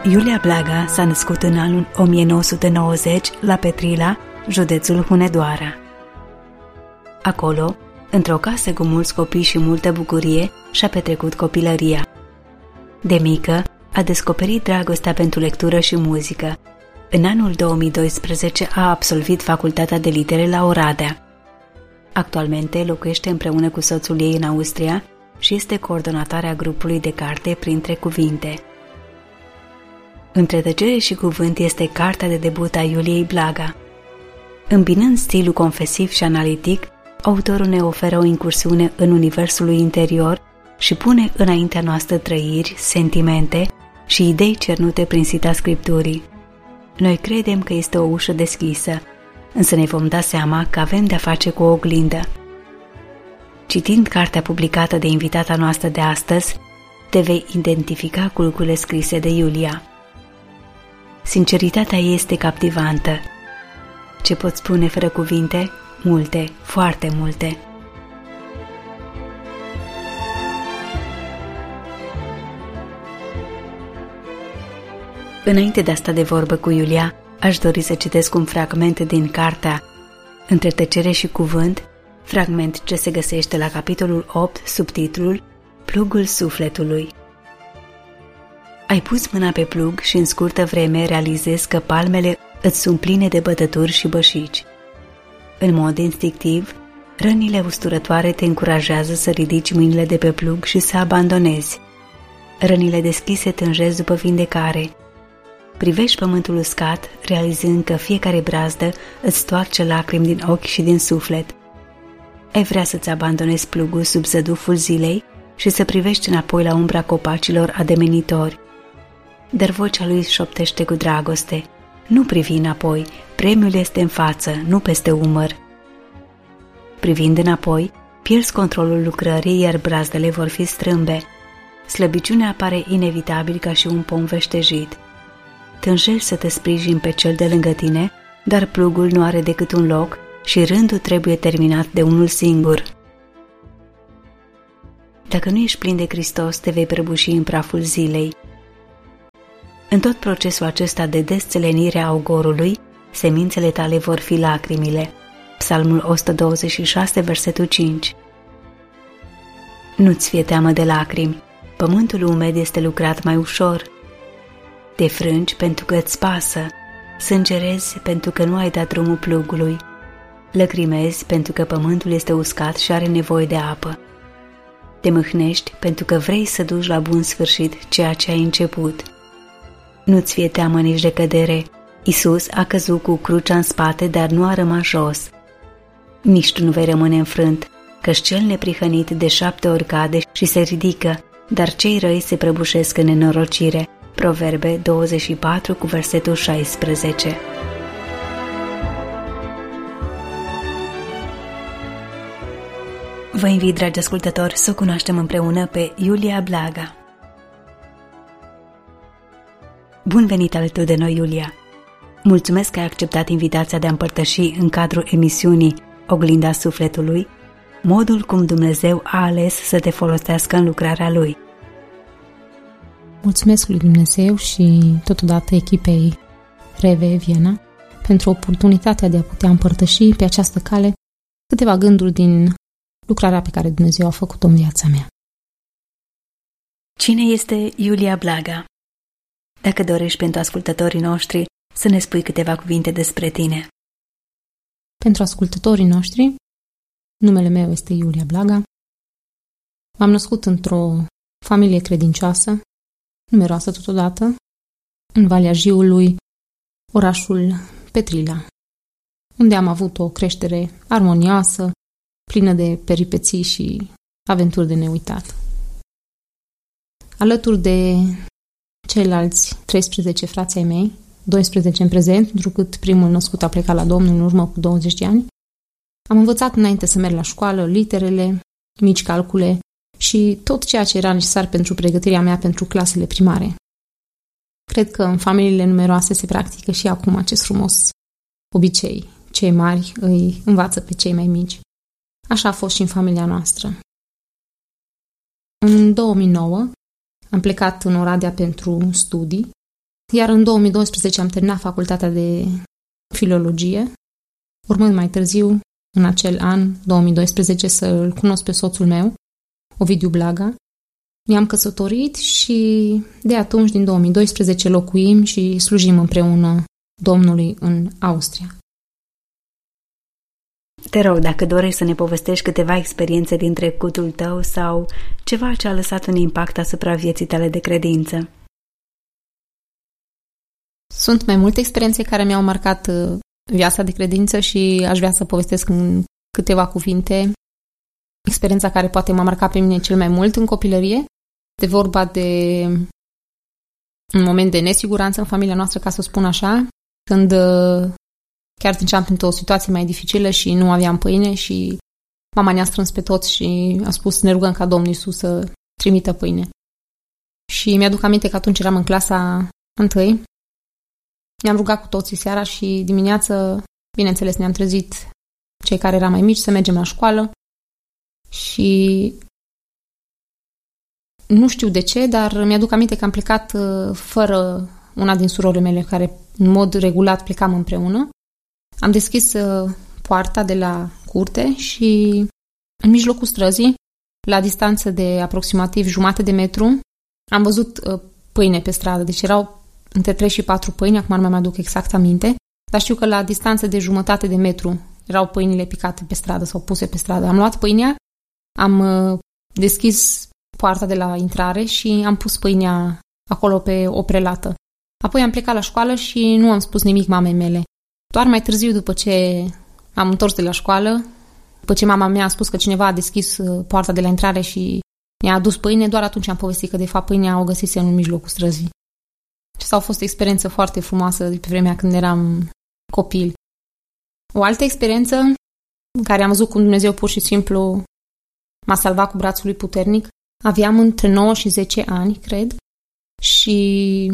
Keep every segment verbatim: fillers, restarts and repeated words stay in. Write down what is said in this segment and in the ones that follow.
Iulia Blaga s-a născut în anul o mie nouă sute nouăzeci la Petrila, județul Hunedoara. Acolo, într-o casă cu mulți copii și multă bucurie, și-a petrecut copilăria. De mică, a descoperit dragostea pentru lectură și muzică. În anul două mii doisprezece a absolvit facultatea de litere la Oradea. Actualmente locuiește împreună cu soțul ei în Austria și este coordonatoarea grupului de carte Printre Cuvinte. Între tăcere și cuvânt este cartea de debut a Iuliei Blaga. Îmbinând stilul confesiv și analitic, autorul ne oferă o incursiune în universul lui interior și pune înaintea noastră trăiri, sentimente și idei cernute prin sita Scripturii. Noi credem că este o ușă deschisă, însă ne vom da seama că avem de-a face cu o oglindă. Citind cartea publicată de invitata noastră de astăzi, te vei identifica cu lucrurile scrise de Iulia. Sinceritatea ei este captivantă. Ce pot spune fără cuvinte? Multe, foarte multe. Înainte de a sta de vorbă cu Iulia, aș dori să citesc un fragment din cartea Între tăcere și cuvânt, fragment ce se găsește la capitolul opt, subtitlul Plugul sufletului. Ai pus mâna pe plug și în scurtă vreme realizezi că palmele îți sunt pline de bătături și bășici. În mod instinctiv, rănile usturătoare te încurajează să ridici mâinile de pe plug și să abandonezi. Rănile deschise tânjesc după vindecare. Privești pământul uscat, realizând că fiecare brazdă îți toarce lacrimi din ochi și din suflet. Ai vrea să-ți abandonezi plugul sub zăduful zilei și să privești înapoi la umbra copacilor ademenitori. Dar vocea lui șoptește cu dragoste: nu privi înapoi, premiul este în față, nu peste umăr. Privind înapoi, pierzi controlul lucrării, iar brazdele vor fi strâmbe. Slăbiciunea apare inevitabil ca și un pom veștejit. Tânjești să te sprijini pe cel de lângă tine, dar plugul nu are decât un loc și rândul trebuie terminat de unul singur. Dacă nu ești plin de Hristos, te vei prăbuși în praful zilei. În tot procesul acesta de desțelenire a ogorului, semințele tale vor fi lacrimile. Psalmul o sută douăzeci și șase, versetul cinci. Nu-ți fie teamă de lacrimi, pământul umed este lucrat mai ușor. Te frângi pentru că îți pasă, sângerezi pentru că nu ai dat drumul plugului, lăcrimezi pentru că pământul este uscat și are nevoie de apă. Te mâhnești pentru că vrei să duci la bun sfârșit ceea ce ai început. Nu-ți fie teamă nici de cădere. Iisus a căzut cu crucea în spate, dar nu a rămas jos. Nici tu nu vei rămâne înfrânt, căci cel neprihănit de șapte ori cade și se ridică, dar cei răi se prăbușesc în nenorocire. Proverbe douăzeci și patru cu versetul șaisprezece. Vă invit, dragi ascultători, să o cunoaștem împreună pe Iulia Blaga. Bun venit alături de noi, Iulia! Mulțumesc că ai acceptat invitația de a împărtăși în cadrul emisiunii Oglinda Sufletului modul cum Dumnezeu a ales să te folosească în lucrarea Lui. Mulțumesc lui Dumnezeu și totodată echipei Reve Viena pentru oportunitatea de a putea împărtăși pe această cale câteva gânduri din lucrarea pe care Dumnezeu a făcut-o în viața mea. Cine este Iulia Blaga? Dacă dorești pentru ascultătorii noștri să ne spui câteva cuvinte despre tine. Pentru ascultătorii noștri, numele meu este Iulia Blaga. M-am născut într-o familie credincioasă, numeroasă totodată, în Valea Jiului, orașul Petrila, unde am avut o creștere armonioasă, plină de peripeții și aventuri de neuitat. Alături de ceilalți treisprezece frați ai mei, doisprezece în prezent, întrucât primul născut a plecat la Domnul în urmă cu douăzeci de ani, am învățat înainte să merg la școală literele, mici calcule și tot ceea ce era necesar pentru pregătirea mea pentru clasele primare. Cred că în familiile numeroase se practică și acum acest frumos obicei. Cei mari îi învață pe cei mai mici. Așa a fost și în familia noastră. În două mii nouă am plecat în Oradea pentru studii Iar în două mii doisprezece am terminat facultatea de filologie, urmând mai târziu, în acel an, două mii doisprezece, să-l cunosc pe soțul meu, Ovidiu Blaga. Ne-am căsătorit și de atunci, din două mii doisprezece, locuim și slujim împreună Domnului în Austria. Te rog, dacă dorești să ne povestești câteva experiențe din trecutul tău sau ceva ce a lăsat un impact asupra vieții tale de credință. Sunt mai multe experiențe care mi-au marcat viața de credință și aș vrea să povestesc în câteva cuvinte experiența care poate m-a marcat pe mine cel mai mult în copilărie. De vorba de un moment de nesiguranță în familia noastră, ca să spun așa, când chiar treceam printr-o situație mai dificilă și nu aveam pâine și mama ne-a strâns pe toți și a spus ne rugăm ca Domnul Iisus să trimită pâine. Și mi-aduc aminte că atunci eram în clasa întâi. Ne-am rugat cu toții seara și dimineață, bineînțeles, ne-am trezit cei care eram mai mici să mergem la școală și nu știu de ce, dar mi-aduc aminte că am plecat fără una din surorile mele care în mod regulat plecam împreună. Am deschis poarta de la curte și în mijlocul străzii, la distanță de aproximativ jumate de metru, am văzut pâine pe stradă. Deci erau între trei și patru pâini, acum nu mai aduc exact aminte, dar știu că la distanță de jumătate de metru erau pâinile picate pe stradă sau puse pe stradă. Am luat pâinea, am deschis poarta de la intrare și am pus pâinea acolo pe o prelată. Apoi am plecat la școală și nu am spus nimic mamei mele. Doar mai târziu, după ce am întors de la școală, după ce mama mea a spus că cineva a deschis poarta de la intrare și ne-a adus pâine, doar atunci am povestit că de fapt pâinea o găsise în mijlocul străzii. Și a fost o experiență foarte frumoasă de pe vremea când eram copil. O altă experiență în care am văzut cum Dumnezeu pur și simplu m-a salvat cu brațul lui puternic. Aveam între nouă și zece ani, cred, și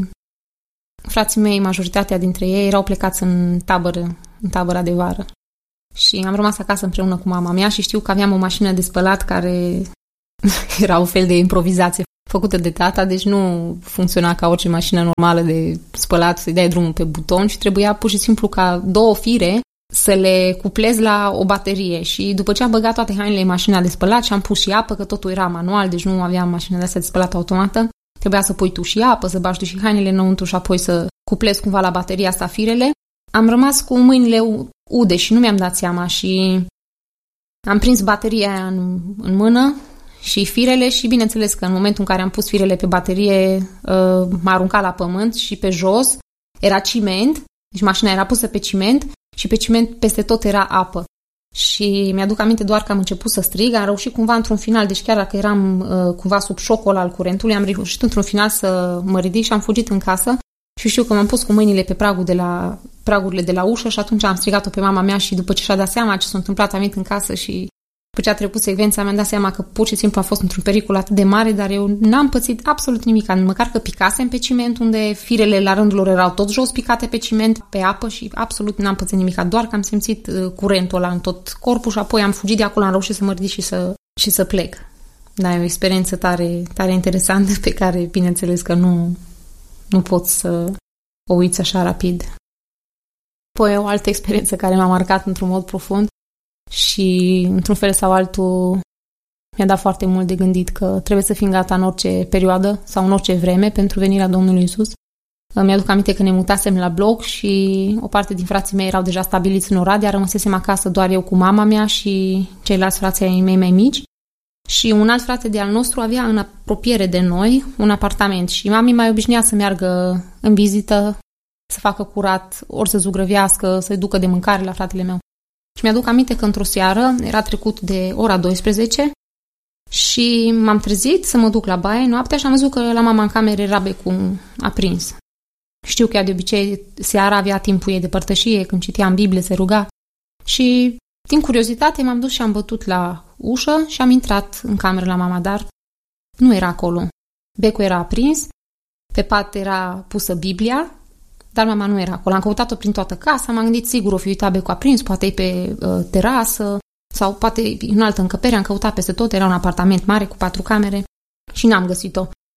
frații mei, majoritatea dintre ei, erau plecați în tabără, în tabăra de vară. Și am rămas acasă împreună cu mama mea și știu că aveam o mașină de spălat care era un fel de improvizație făcută de tata, deci nu funcționa ca orice mașină normală de spălat, să-i dai drumul pe buton și trebuia pur și simplu ca două fire să le cuplezi la o baterie. Și după ce am băgat toate hainele în mașina de spălat și am pus și apă, că totul era manual, deci nu aveam mașină de asta de spălat automată, trebuia să pui tu și apă, să bagi tu și hainele înăuntru și apoi să cuplezi cumva la bateria asta firele. Am rămas cu mâinile ude și nu mi-am dat seama și am prins bateria aia în, în mână și firele și bineînțeles că în momentul în care am pus firele pe baterie m-a aruncat la pământ și pe jos era ciment, deci mașina era pusă pe ciment și pe ciment peste tot era apă. Și mi-aduc aminte doar că am început să strig, am reușit cumva într-un final, deci chiar dacă eram uh, cumva sub șocul al curentului, am reușit într-un final să mă ridic și am fugit în casă și știu că m-am pus cu mâinile pe pragul de la, pragurile de la ușă și atunci am strigat-o pe mama mea și după ce și-a dat seama ce s-a întâmplat, am venit în casă și după ce a trecut secvența mi-am dat seama că pur și simplu a fost într-un pericol atât de mare, dar eu n-am pățit absolut nimic, măcar că picasem pe ciment unde firele la rândul lor erau tot jos picate pe ciment, pe apă și absolut n-am pățit nimic, doar că am simțit curentul ăla în tot corpul și apoi am fugit de acolo, am reușit să mă ridic și să, și să plec. Da, e o experiență tare, tare interesantă pe care, bineînțeles că nu, nu pot să o uiți așa rapid. Apoi o altă experiență care m-a marcat într-un mod profund și, într-un fel sau altul, mi-a dat foarte mult de gândit că trebuie să fim gata în orice perioadă sau în orice vreme pentru venirea Domnului Iisus. Mi-aduc aminte că ne mutasem la bloc și o parte din frații mei erau deja stabiliți în Oradea, rămăsesem acasă doar eu cu mama mea și ceilalți frații ai mei mai mici. Și un alt frate de al nostru avea în apropiere de noi un apartament și mami mai obișnuia să meargă în vizită, să facă curat, ori să zugrăvească, să-i ducă de mâncare la fratele meu. Și mi-aduc aminte că într-o seară era trecut de ora douăsprezece și m-am trezit să mă duc la baie noaptea și am văzut că la mama în cameră era becul aprins. Știu că ea de obicei seara avea timpul ei de părtășie, când citea în Biblie, se ruga. Și din curiozitate m-am dus și am bătut la ușă și am intrat în cameră la mama, dar nu era acolo. Becul era aprins, pe pat era pusă Biblia, dar mama nu era acolo. Am căutat-o prin toată casa, m-am gândit sigur o fi uitat becul aprins, poate e pe uh, terasă sau poate în altă încăpere, am căutat peste tot, era un apartament mare cu patru camere și n-am găsit-o.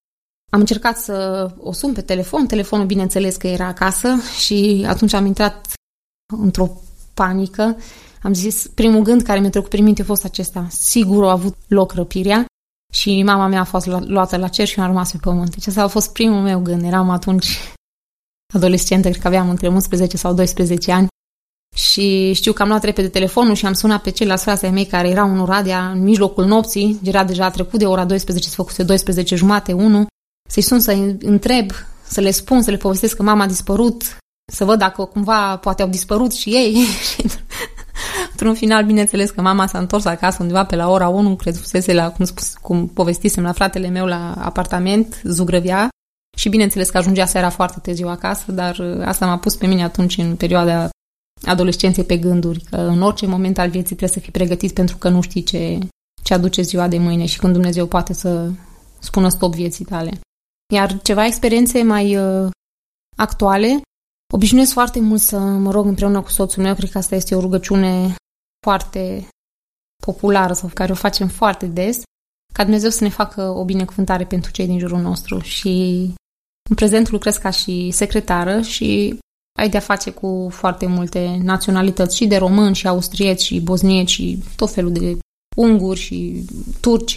Am încercat să o sun pe telefon, telefonul bineînțeles că era acasă și atunci am intrat într-o panică. Am zis, primul gând care mi-a trecut prin minte a fost acesta. Sigur a avut loc răpirea și mama mea a fost luată la cer și eu am rămas pe pământ. Deci ăsta a fost primul meu gând. Eram atunci adolescentă, cred că aveam între unsprezece sau doisprezece ani și știu că am luat repede telefonul și am sunat pe ceilalți frații mei care erau în Oradea în mijlocul nopții, era deja trecut de ora douăsprezece, se făcuse douăsprezece jumate, unu, să-i sun să-i întreb, să le spun, să le povestesc că mama a dispărut, să văd dacă cumva poate au dispărut și ei. Într-un final, bineînțeles că mama s-a întors acasă undeva pe la ora unu, cred fusese la, cum, spus, cum povestisem, la fratele meu la apartament, Zugrăvia, și bineînțeles că ajungea seara foarte târziu acasă, dar asta m-a pus pe mine atunci în perioada adolescenței pe gânduri, că în orice moment al vieții trebuie să fii pregătit pentru că nu știi ce, ce aduce ziua de mâine și când Dumnezeu poate să spună stop vieții tale. Iar ceva experiențe mai uh, actuale, obișnuiesc foarte mult să mă rog împreună cu soțul meu, cred că asta este o rugăciune foarte populară sau care o facem foarte des, ca Dumnezeu să ne facă o binecuvântare pentru cei din jurul nostru. Și în prezent lucrez ca și secretară și ai de-a face cu foarte multe naționalități, și de români, și austrieci, și bosnieci, și tot felul de unguri și turci.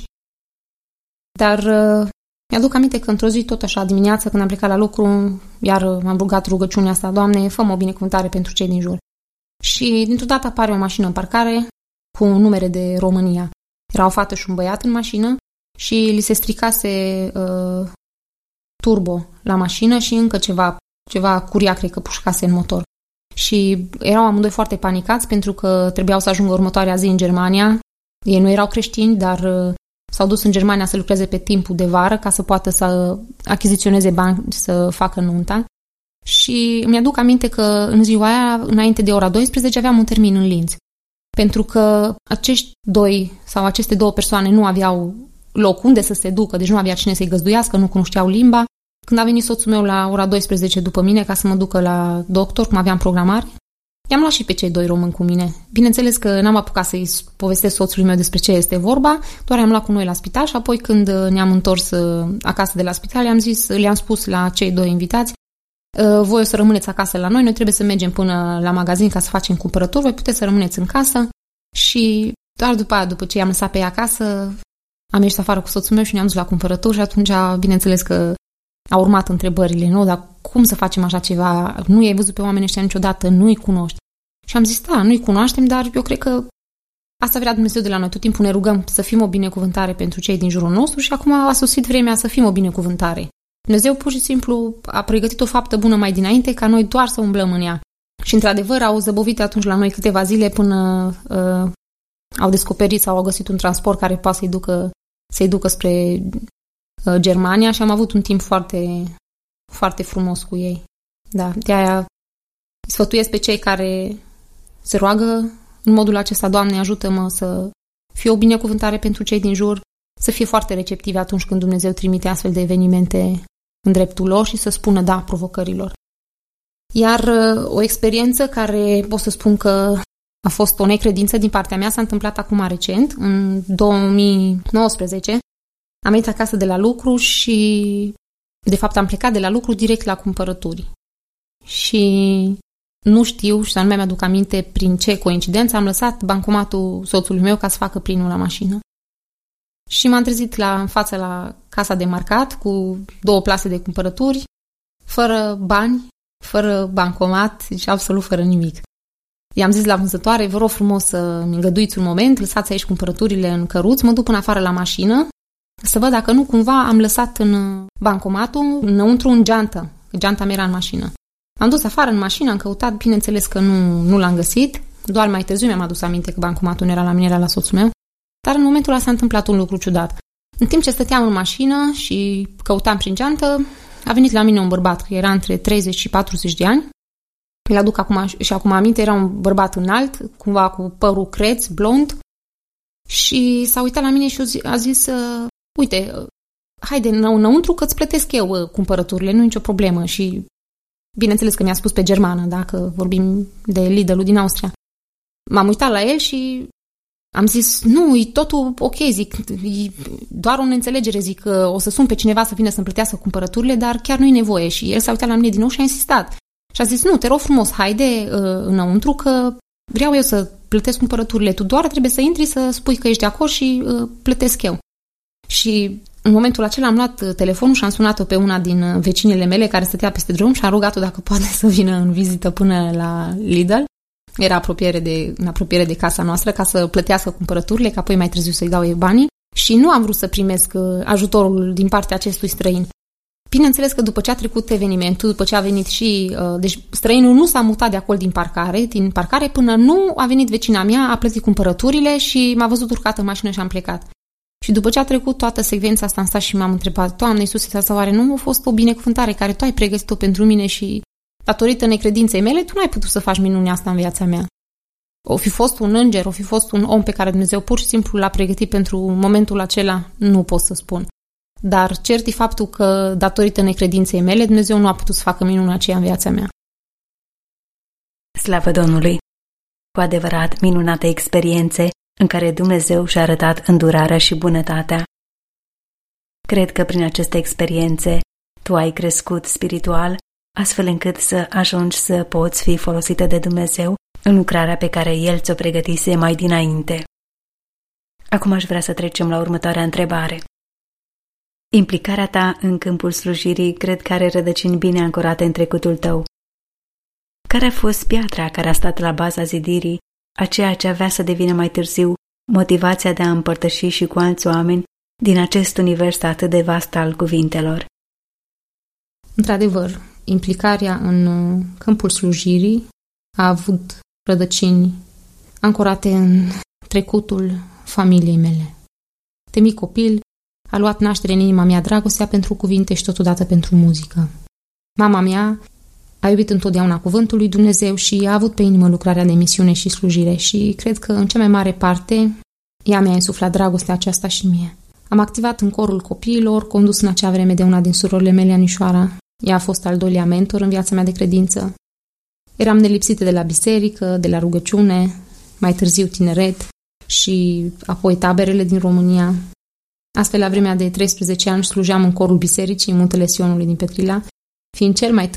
Dar uh, mi-aduc aminte că într-o zi, tot așa, dimineața, când am plecat la lucru, iar m-am rugat rugăciunea asta, Doamne, fă-mă o binecuvântare pentru cei din jur. Și dintr-o dată apare o mașină în parcare cu numere de România. Era o fată și un băiat în mașină și li se stricase uh, turbo la mașină și încă ceva, ceva curia, cred că pușcase în motor. Și erau amândoi foarte panicați pentru că trebuiau să ajungă următoarea zi în Germania. Ei nu erau creștini, dar uh, s-au dus în Germania să lucreze pe timpul de vară ca să poată să achiziționeze bani să facă nunta. Și îmi aduc aminte că în ziua aia, înainte de ora douăsprezece, aveam un termin în Linz. Pentru că acești doi sau aceste două persoane nu aveau loc unde să se ducă, deci nu avea cine să-i găzduiască, nu cunoșteau limba. Când a venit soțul meu la ora douăsprezece după mine ca să mă ducă la doctor, cum aveam programare, i-am luat și pe cei doi români cu mine. Bineînțeles că n-am apucat să-i povestesc soțului meu despre ce este vorba, doar i-am luat cu noi la spital și apoi când ne-am întors acasă de la spital, le-am zis, le-am spus la cei doi invitați, voi o să rămâneți acasă la noi, noi trebuie să mergem până la magazin ca să facem cumpărături, voi puteți să rămâneți în casă. Și doar după aia, după ce i-am lăsat pe ea acasă, am ieșit afară cu soțul meu și ne-am dus la cumpărături și atunci, bineînțeles că au urmat întrebările, nu? Dar cum să facem așa ceva? Nu i-ai văzut pe oamenii ăștia niciodată, nu-i cunoști. Și am zis, da, nu-i cunoaștem, dar eu cred că asta vrea Dumnezeu de la noi. Tot timpul ne rugăm să fim o binecuvântare pentru cei din jurul nostru și acum a sosit vremea să fim o binecuvântare. Dumnezeu pur și simplu a pregătit o faptă bună mai dinainte ca noi doar să umblăm în ea. Și într-adevăr au zăbovit atunci la noi câteva zile până uh, au descoperit sau au găsit un transport care poate să-i ducă, să-i ducă spre uh, Germania și am avut un timp foarte, foarte frumos cu ei. Da, de-aia sfătuiesc pe cei care se roagă în modul acesta, Doamne, ajută-mă să fie o binecuvântare pentru cei din jur, să fie foarte receptivi atunci când Dumnezeu trimite astfel de evenimente în dreptul lor și să spună da provocărilor. Iar o experiență care pot să spun că a fost o necredință din partea mea s-a întâmplat acum recent, în două mii nouăsprezece. Am venit acasă de la lucru și, de fapt, am plecat de la lucru direct la cumpărături. Și nu știu, și anume mi-aduc aminte prin ce coincidență, am lăsat bancomatul soțului meu ca să facă plinul la mașină. Și m-am trezit la, în față la casa de marcat cu două plase de cumpărături, fără bani, fără bancomat, deci absolut fără nimic. I-am zis la vânzătoare, vă rog frumos să-mi îngăduiți un moment, lăsați aici cumpărăturile în căruț, mă duc până afară la mașină, să văd dacă nu cumva am lăsat în bancomatul înăuntru în geantă, geanta mea era în mașină. Am dus afară în mașină, am căutat, bineînțeles că nu, nu l-am găsit, doar mai târziu mi-am adus aminte că bancomatul nu era la mine, era la soțul meu, dar în momentul ăla s-a întâmplat un lucru ciudat. În timp ce stăteam în mașină și căutam prin geantă, a venit la mine un bărbat, că era între treizeci și patruzeci de ani. Îl aduc acum și acum aminte, era un bărbat înalt, cumva cu părul creț, blond, și s-a uitat la mine și a zis, uh, uite, uh, haide înăuntru că îți plătesc eu uh, cumpărăturile, nu e nicio problemă. Și bineînțeles că mi-a spus pe germană, dacă vorbim de Lidl-ul din Austria. M-am uitat la el și Am zis, nu, e totul ok, zic, e doar o neînțelegere, zic, că o să sun pe cineva să vină să-mi plătească cumpărăturile, dar chiar nu-i nevoie. Și el s-a uitat la mine din nou și a insistat. Și a zis, nu, te rog frumos, haide uh, înăuntru că vreau eu să plătesc cumpărăturile, tu doar trebuie să intri să spui că ești de acord și uh, plătesc eu. Și în momentul acela am luat telefonul și am sunat-o pe una din vecinele mele care stătea peste drum și am rugat-o dacă poate să vină în vizită până la Lidl. Era apropiere de, în apropiere de casa noastră ca să plătească cumpărăturile, ca apoi mai târziu să-i dau ei banii. Și nu am vrut să primesc ajutorul din partea acestui străin. Bineînțeles că după ce a trecut evenimentul, după ce a venit și... Deci străinul nu s-a mutat de acolo din parcare, din parcare până nu a venit vecina mea, a plătit cumpărăturile și m-a văzut urcată în mașină și am plecat. Și după ce a trecut toată secvența asta, am stat și m-am întrebat, Doamne Iisuse, asta oare nu a fost o binecuvântare care Tu ai pregătit-o pentru mine și datorită necredinței mele, Tu n-ai putut să faci minunea asta în viața mea. O fi fost un înger, o fi fost un om pe care Dumnezeu pur și simplu l-a pregătit pentru momentul acela, nu pot să spun. Dar cert e faptul că datorită necredinței mele, Dumnezeu nu a putut să facă minunea aceea în viața mea. Slavă Domnului! Cu adevărat minunate experiențe în care Dumnezeu și-a arătat îndurarea și bunătatea. Cred că prin aceste experiențe tu ai crescut spiritual, astfel încât să ajungi să poți fi folosită de Dumnezeu în lucrarea pe care El ți-o pregătise mai dinainte. Acum aș vrea să trecem la următoarea întrebare. Implicarea ta în câmpul slujirii cred că are rădăcini bine ancorate în trecutul tău. Care a fost piatra care a stat la baza zidirii a ceea ce avea să devină mai târziu motivația de a împărtăși și cu alți oameni din acest univers atât de vast al cuvintelor? Într-adevăr, implicarea în câmpul slujirii a avut rădăcini ancorate în trecutul familiei mele. De mic copil a luat naștere în inima mea dragostea pentru cuvinte și totodată pentru muzică. Mama mea a iubit întotdeauna cuvântul lui Dumnezeu și a avut pe inimă lucrarea de misiune și slujire și cred că în cea mai mare parte ea mi-a insuflat dragostea aceasta și mie. Am activat în corul copiilor, condus în acea vreme de una din surorile mele, Anișoara. Ea a fost al doilea mentor în viața mea de credință. Eram nelipsită de la biserică, de la rugăciune, mai târziu tineret și apoi taberele din România. Astfel, la vremea de treisprezece ani slujeam în corul bisericii în Muntele Sionului din Petrila, fiind cel mai